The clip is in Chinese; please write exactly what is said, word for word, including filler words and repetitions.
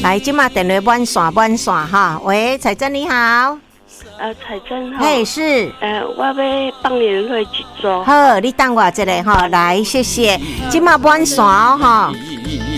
来，今嘛电话满线满线哈。喂，彩珍你好。 呃，彩珍哈。 嘿，是。 呃，我要办联会一组。 好，你等我一下哈。来，谢谢。今嘛满线哈。